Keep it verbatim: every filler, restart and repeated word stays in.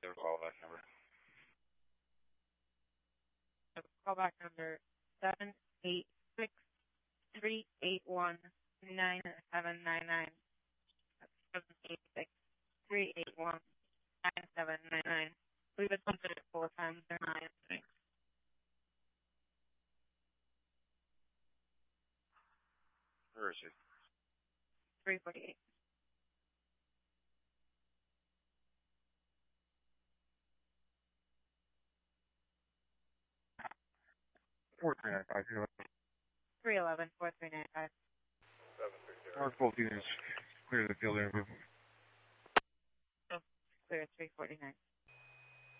their callback number. Callback number seven eight six three eight one nine seven nine nine. Seven eight six three eight one nine seven nine nine. We've attempted it four times. They're not answering. Where is she? three forty-eight. four three nine five. three eleven four three nine five. Mark both units clear the field interview. Clear three forty-nine.